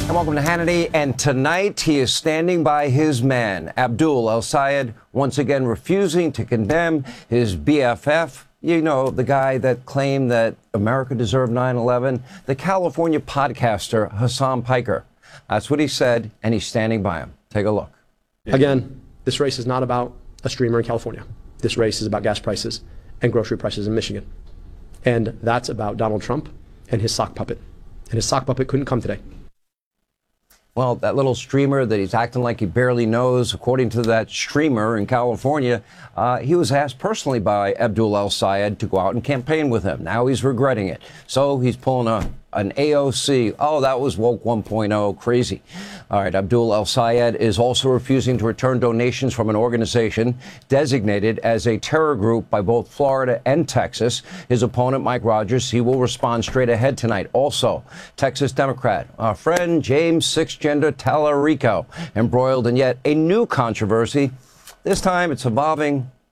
And welcome to Hannity. And tonight he is standing by his man, Abdul El-Sayed, once again refusing to condemn his BFF. You know, the guy that claimed that America deserved 9/11, the California podcaster Hasan Piker. That's what he said, and he's standing by him. Take a look. Again, this race is not about a streamer in California. This race is about gas prices and grocery prices in Michigan. And that's about Donald Trump and his sock puppet. And his sock puppet couldn't come today. Well, that little streamer that he's acting like he barely knows, according to that streamer in California, he was asked personally by Abdul El-Sayed to go out and campaign with him. Now he's regretting it. So he's pulling an AOC. Oh, that was woke 1.0. Crazy. All right. Abdul El-Sayed is also refusing to return donations from an organization designated as a terror group by both Florida and Texas. His opponent, Mike Rogers, he will respond straight ahead tonight. Also, Texas Democrat, our friend James Sixgender Tallarico, embroiled in yet a new controversy. This time it's involving